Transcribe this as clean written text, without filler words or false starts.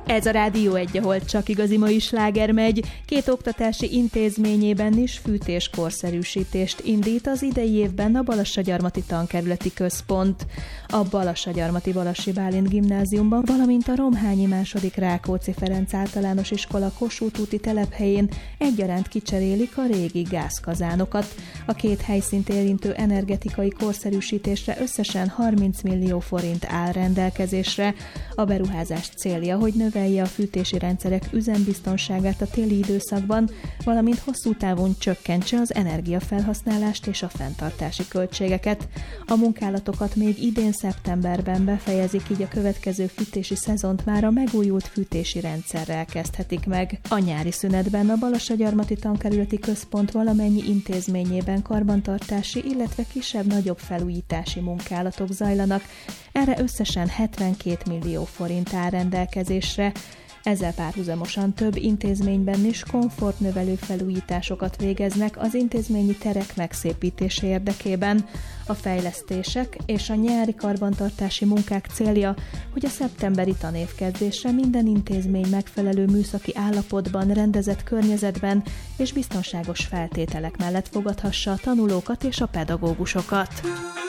Ez a Rádió 1, ahol csak igazi mai sláger megy. 2 oktatási intézményében is fűtéskorszerűsítést indít az idei évben a Balassagyarmati Tankerületi Központ. A Balassagyarmati Balassi Bálint Gimnáziumban, valamint a Romhányi II. Rákóczi Ferenc Általános Iskola Kossuth úti telephelyén egyaránt kicserélik a régi gázkazánokat. A 2 helyszínt érintő energetikai korszerűsítésre összesen 30 millió forint áll rendelkezésre. A beruházás célja, hogy növelje a fűtési rendszerek üzembiztonságát a téli időszakban, valamint hosszú távon csökkentse az energiafelhasználást és a fenntartási költségeket. A munkálatokat még idén szeptemberben befejezik, így a következő fűtési szezont már a megújult fűtési rendszerrel kezdhetik meg. A nyári szünetben a Balassagyarmati Tankerületi Központ valamennyi intézményében karbantartási, illetve kisebb-nagyobb felújítási munkálatok zajlanak. Erre összesen 72 millió forint áll rendelkezésre. Ezzel párhuzamosan több intézményben is komfortnövelő felújításokat végeznek az intézményi terek megszépítése érdekében. A fejlesztések és a nyári karbantartási munkák célja, hogy a szeptemberi tanévkezdésre minden intézmény megfelelő műszaki állapotban, rendezett környezetben és biztonságos feltételek mellett fogadhassa a tanulókat és a pedagógusokat.